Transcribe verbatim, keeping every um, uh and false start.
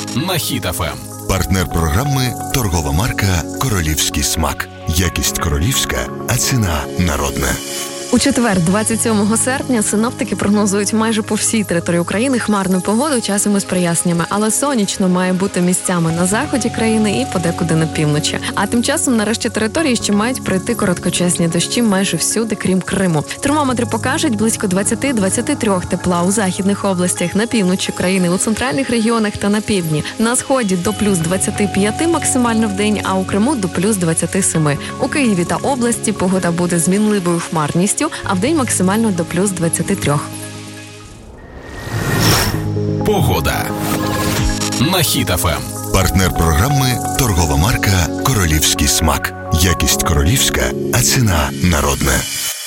на Хіт еф ем. Партнер програми – торгова марка «Королівський смак». Якість королівська, а ціна народна. У четвер, двадцять сьомого серпня, синоптики прогнозують майже по всій території України хмарну погоду, часом із проясненнями, але сонячно має бути місцями на заході країни і подекуди на півночі. А тим часом нарешті території ще мають пройти короткочасні дощі майже всюди, крім Криму. Термометри покажуть близько двадцять-двадцять три тепла у західних областях, на півночі країни, у центральних регіонах та на півдні. На сході до плюс двадцять п'ять максимально в день, а у Криму до плюс двадцять сім. У Києві та області погода буде змінливою хмарністю, а вдень максимально до плюс двадцять три. Погода на Хіт еф ем. Партнер програми – торгова марка «Королівський смак». Якість королівська, а ціна народна.